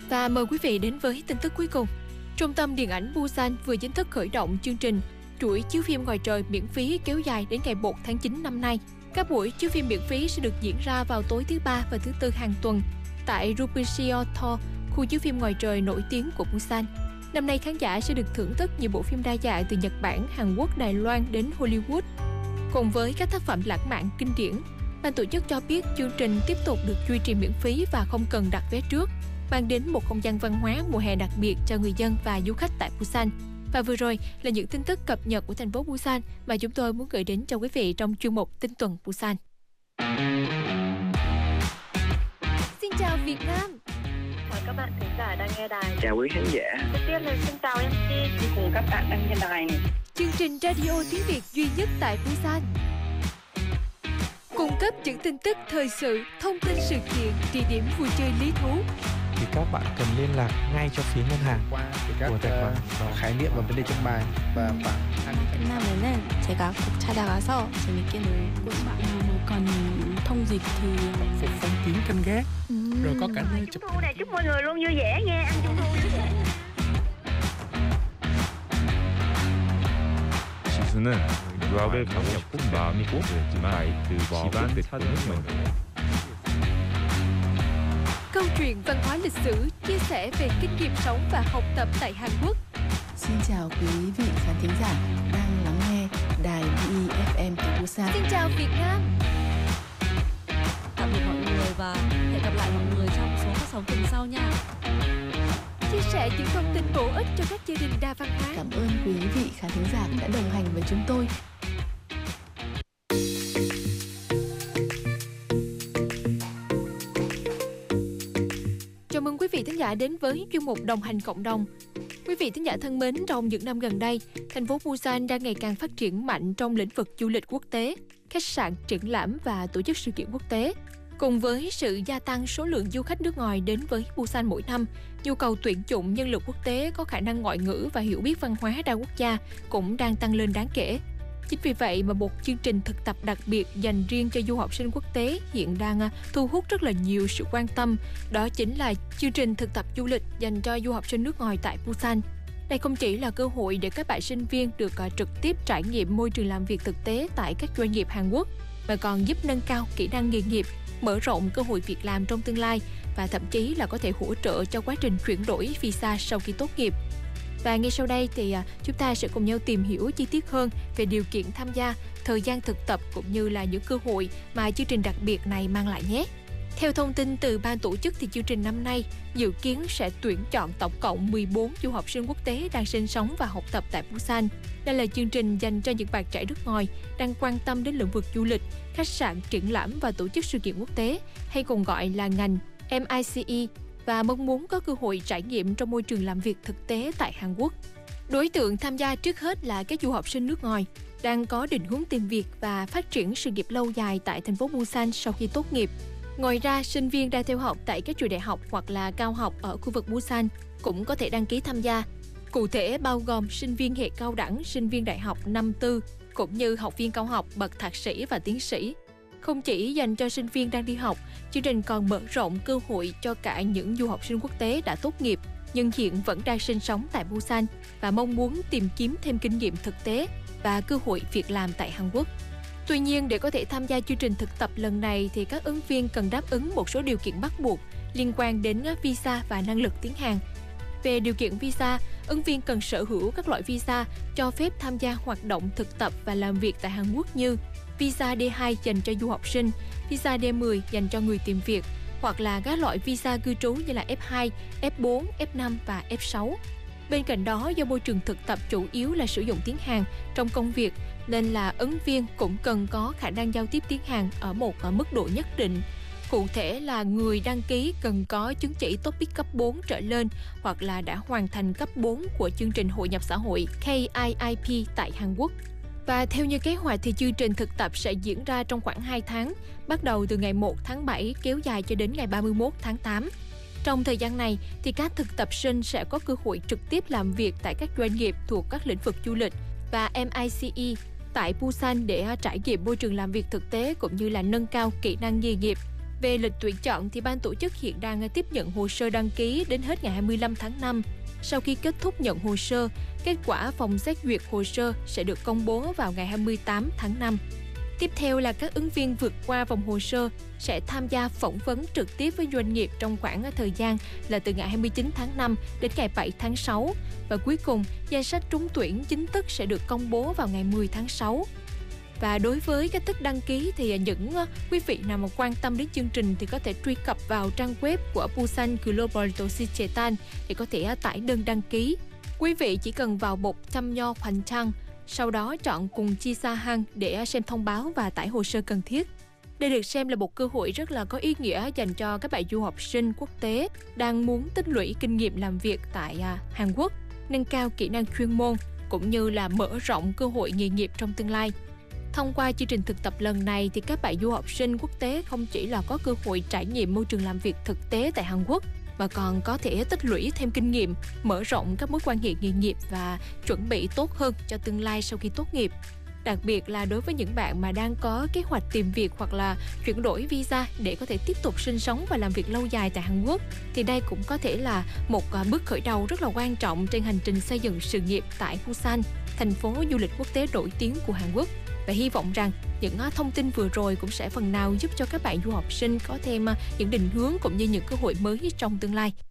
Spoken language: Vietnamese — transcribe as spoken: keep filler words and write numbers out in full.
Và mời quý vị đến với tin tức cuối cùng. Trung tâm Điện ảnh Busan vừa chính thức khởi động chương trình chuỗi chiếu phim ngoài trời miễn phí kéo dài đến ngày một tháng chín năm nay. Các buổi chiếu phim miễn phí sẽ được diễn ra vào tối thứ ba và thứ tư hàng tuần tại Rubicio-to, khu chiếu phim ngoài trời nổi tiếng của Busan. Năm nay khán giả sẽ được thưởng thức nhiều bộ phim đa dạng từ Nhật Bản, Hàn Quốc, Đài Loan đến Hollywood, cùng với các tác phẩm lãng mạn kinh điển. Ban tổ chức cho biết chương trình tiếp tục được duy trì miễn phí và không cần đặt vé trước, mang đến một không gian văn hóa mùa hè đặc biệt cho người dân và du khách tại Busan. Và vừa rồi là những tin tức cập nhật của thành phố Busan mà chúng tôi muốn gửi đến cho quý vị trong chuyên mục Tin tuần Busan. Xin chào Việt Nam. Chào các bạn khán giả đang nghe đài. Chào quý khán giả. Đầu tiên là xin chào em xê đi cùng các bạn đang nghe đài này. Chương trình radio tiếng Việt duy nhất tại Busan, cung cấp những tin tức thời sự, thông tin sự kiện, địa điểm vui chơi lý thú. Thì các bạn cần liên lạc ngay cho phía ngân hàng qua các của tài khoản uh, khái niệm và vấn đề trong bài và khoảng 끝나면은 제가 꼭 찾아가서 재밌게 놀고 싶어요. còn thông dịch thì phục phong kín canh gác, uhm. rồi có cả nơi chúc thu này, chúc mọi người luôn vui vẻ nha, ăn trung thu vui vẻ. 지수는 유학을 가고 싶은 마음이 꼭 있지만 집안 찾는 거. Câu chuyện văn hóa lịch sử, chia sẻ về kinh nghiệm sống và học tập tại Hàn Quốc. Xin chào quý vị khán thính giả đang lắng nghe đài bê i ép em từ Busan. Xin chào Việt Nam. Tạm biệt mọi người và hẹn gặp lại mọi người trong số phát sóng tuần sau nha. Chia sẻ những thông tin bổ ích cho các gia đình đa văn hóa. Cảm ơn quý vị khán thính giả đã đồng hành với chúng tôi. Chào mừng quý vị thính giả đến với chuyên mục Đồng hành cộng đồng. Quý vị thính giả thân mến, trong những năm gần đây, thành phố Busan đang ngày càng phát triển mạnh trong lĩnh vực du lịch quốc tế, khách sạn, triển lãm và tổ chức sự kiện quốc tế. Cùng với sự gia tăng số lượng du khách nước ngoài đến với Busan mỗi năm, nhu cầu tuyển dụng nhân lực quốc tế có khả năng ngoại ngữ và hiểu biết văn hóa đa quốc gia cũng đang tăng lên đáng kể. Chính vì vậy mà một chương trình thực tập đặc biệt dành riêng cho du học sinh quốc tế hiện đang thu hút rất là nhiều sự quan tâm. Đó chính là chương trình thực tập du lịch dành cho du học sinh nước ngoài tại Busan. Đây không chỉ là cơ hội để các bạn sinh viên được trực tiếp trải nghiệm môi trường làm việc thực tế tại các doanh nghiệp Hàn Quốc, mà còn giúp nâng cao kỹ năng nghề nghiệp, mở rộng cơ hội việc làm trong tương lai và thậm chí là có thể hỗ trợ cho quá trình chuyển đổi visa sau khi tốt nghiệp. Và ngay sau đây thì chúng ta sẽ cùng nhau tìm hiểu chi tiết hơn về điều kiện tham gia, thời gian thực tập cũng như là những cơ hội mà chương trình đặc biệt này mang lại nhé. Theo thông tin từ ban tổ chức thì chương trình năm nay dự kiến sẽ tuyển chọn tổng cộng mười bốn du học sinh quốc tế đang sinh sống và học tập tại Busan. Đây là chương trình dành cho những bạn trẻ nước ngoài đang quan tâm đến lĩnh vực du lịch, khách sạn, triển lãm và tổ chức sự kiện quốc tế, hay còn gọi là ngành em i xê e, và mong muốn có cơ hội trải nghiệm trong môi trường làm việc thực tế tại Hàn Quốc. Đối tượng tham gia trước hết là các du học sinh nước ngoài đang có định hướng tìm việc và phát triển sự nghiệp lâu dài tại thành phố Busan sau khi tốt nghiệp. Ngoài ra, sinh viên đang theo học tại các trường đại học hoặc là cao học ở khu vực Busan cũng có thể đăng ký tham gia. Cụ thể bao gồm sinh viên hệ cao đẳng, sinh viên đại học năm tư, cũng như học viên cao học bậc thạc sĩ và tiến sĩ. Không chỉ dành cho sinh viên đang đi học, chương trình còn mở rộng cơ hội cho cả những du học sinh quốc tế đã tốt nghiệp nhưng hiện vẫn đang sinh sống tại Busan và mong muốn tìm kiếm thêm kinh nghiệm thực tế và cơ hội việc làm tại Hàn Quốc. Tuy nhiên, để có thể tham gia chương trình thực tập lần này thì các ứng viên cần đáp ứng một số điều kiện bắt buộc liên quan đến visa và năng lực tiếng Hàn. Về điều kiện visa, ứng viên cần sở hữu các loại visa cho phép tham gia hoạt động thực tập và làm việc tại Hàn Quốc như visa D hai dành cho du học sinh, visa D mười dành cho người tìm việc, hoặc là các loại visa cư trú như là F hai, F bốn, F năm và F sáu. Bên cạnh đó, do môi trường thực tập chủ yếu là sử dụng tiếng Hàn trong công việc, nên là ứng viên cũng cần có khả năng giao tiếp tiếng Hàn ở một ở mức độ nhất định. Cụ thể là người đăng ký cần có chứng chỉ TOEIC cấp bốn trở lên hoặc là đã hoàn thành cấp bốn của chương trình hội nhập xã hội K I I P tại Hàn Quốc. Và theo như kế hoạch thì chương trình thực tập sẽ diễn ra trong khoảng hai tháng, bắt đầu từ ngày một tháng bảy kéo dài cho đến ngày ba mươi mốt tháng tám. Trong thời gian này thì các thực tập sinh sẽ có cơ hội trực tiếp làm việc tại các doanh nghiệp thuộc các lĩnh vực du lịch và em i xê e tại Busan để trải nghiệm môi trường làm việc thực tế cũng như là nâng cao kỹ năng nghề nghiệp. Về lịch tuyển chọn thì ban tổ chức hiện đang tiếp nhận hồ sơ đăng ký đến hết ngày hai mươi lăm tháng năm. Sau khi kết thúc nhận hồ sơ, kết quả phòng xét duyệt hồ sơ sẽ được công bố vào ngày hai mươi tám tháng năm. Tiếp theo là các ứng viên vượt qua vòng hồ sơ sẽ tham gia phỏng vấn trực tiếp với doanh nghiệp trong khoảng thời gian là từ ngày hai mươi chín tháng năm đến ngày bảy tháng sáu. Và cuối cùng, danh sách trúng tuyển chính thức sẽ được công bố vào ngày mười tháng sáu. Và đối với cách thức đăng ký thì những quý vị nào mà quan tâm đến chương trình thì có thể truy cập vào trang web của Busan Global Dosichetan để có thể tải đơn đăng ký. Quý vị chỉ cần vào mục chăm nho khoảnh trăng, sau đó chọn cùng chi sa hang để xem thông báo và tải hồ sơ cần thiết. Đây được xem là một cơ hội rất là có ý nghĩa dành cho các bạn du học sinh quốc tế đang muốn tích lũy kinh nghiệm làm việc tại Hàn Quốc, nâng cao kỹ năng chuyên môn cũng như là mở rộng cơ hội nghề nghiệp trong tương lai. Thông qua chương trình thực tập lần này thì các bạn du học sinh quốc tế không chỉ là có cơ hội trải nghiệm môi trường làm việc thực tế tại Hàn Quốc mà còn có thể tích lũy thêm kinh nghiệm, mở rộng các mối quan hệ nghề nghiệp và chuẩn bị tốt hơn cho tương lai sau khi tốt nghiệp. Đặc biệt là đối với những bạn mà đang có kế hoạch tìm việc hoặc là chuyển đổi visa để có thể tiếp tục sinh sống và làm việc lâu dài tại Hàn Quốc, thì đây cũng có thể là một bước khởi đầu rất là quan trọng trên hành trình xây dựng sự nghiệp tại Busan, thành phố du lịch quốc tế nổi tiếng của Hàn Quốc. Và hy vọng rằng những thông tin vừa rồi cũng sẽ phần nào giúp cho các bạn du học sinh có thêm những định hướng cũng như những cơ hội mới trong tương lai.